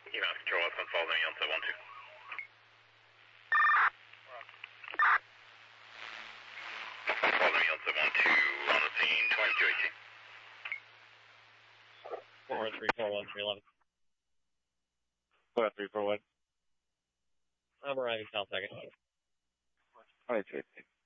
Email control, F1 following Delta 12. Following Delta 12 on the scene, 2280. 41341 311. I'm arriving South Second. 2280.